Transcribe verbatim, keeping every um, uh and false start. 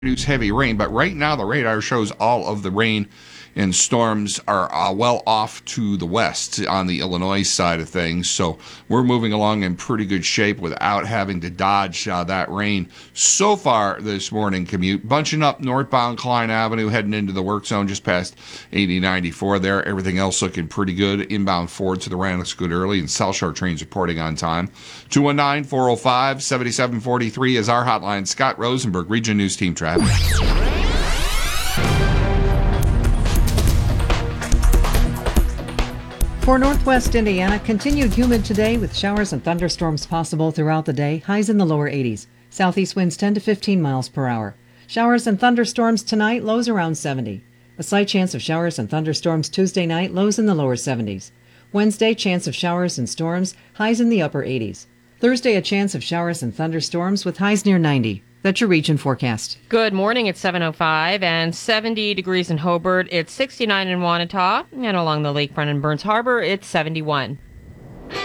produce heavy rain, but right now the radar shows all of the rain and storms are uh, well off to the west on the Illinois side of things. So we're moving along in pretty good shape without having to dodge uh, that rain. So far this morning commute, bunching up northbound Klein Avenue, heading into the work zone just past eighty ninety-four there. Everything else looking pretty good. Inbound Ford to the Rand looks good early, and South Shore trains reporting on time. two one nine, four oh five, seven seven four three is our hotline. Scott Rosenberg, Region News Team Traffic. For Northwest Indiana, continued humid today with showers and thunderstorms possible throughout the day, highs in the lower eighties. Southeast winds ten to fifteen miles per hour. Showers and thunderstorms tonight, lows around seventy. A slight chance of showers and thunderstorms Tuesday night, lows in the lower seventies. Wednesday, chance of showers and storms, highs in the upper eighties. Thursday, a chance of showers and thunderstorms with highs near ninety. That's your region forecast. Good morning. It's seven oh five and seventy degrees in Hobart. It's sixty-nine in Wanata, and along the lakefront in Burns Harbor, it's seventy-one.